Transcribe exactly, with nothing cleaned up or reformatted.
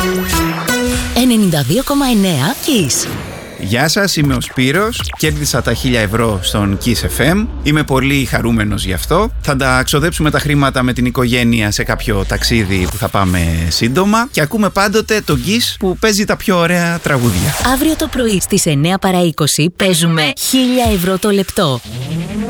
ενενήντα δύο κόμμα εννέα Kiss. Γεια σας, είμαι ο Σπύρος. Κέρδισα τα χίλια ευρώ στον Kiss εφ εμ. Είμαι πολύ χαρούμενος γι' αυτό. Θα τα ξοδέψουμε τα χρήματα με την οικογένεια σε κάποιο ταξίδι που θα πάμε σύντομα. Και ακούμε πάντοτε τον Kiss που παίζει τα πιο ωραία τραγούδια. Αύριο το πρωί στις εννέα παρά είκοσι παίζουμε χίλια ευρώ το λεπτό.